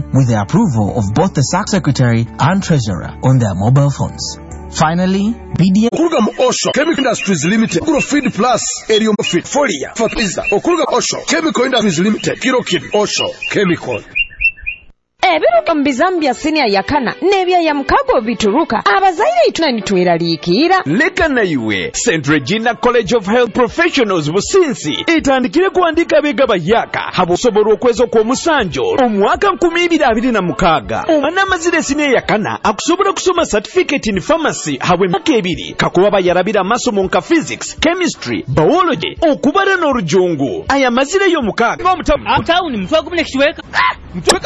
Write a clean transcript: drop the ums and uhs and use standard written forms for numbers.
with the approval of both the SAC Secretary and Treasurer on their mobile phones. Finally, BDM Okuruga mu Osho Chemical Industries Limited Agrofeed Plus Elium Fit Folia Fertilizer Okuruga Osho Chemical Industries Limited Kirokid Osho Chemical. Ebiruka mbizambia senior yakana nebya ya mkago bituruka abazaire ituna nitweraliikira leka na iwe St. Regina College of Health Professionals businsi itandikire kuandika bega bayaka habusobora okwezo kwa musanjo omwaka 2026 omwana mazire senior yakana akusobora kusoma certificate in pharmacy hawe mwaka 2 kakuba bayarabira masomo nka physics chemistry biology okubara n'orujungu aya mazire yo mukaga atauni mtwa kumene kiweka